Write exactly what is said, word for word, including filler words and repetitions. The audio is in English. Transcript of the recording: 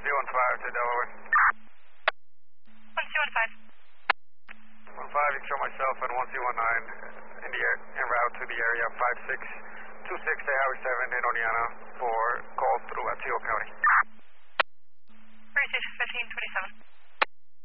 two one five to Delaware. one two one five. one five, you can show myself at one two one nine in the air, en route to the area five six two six to Highway seven in Oneonta for call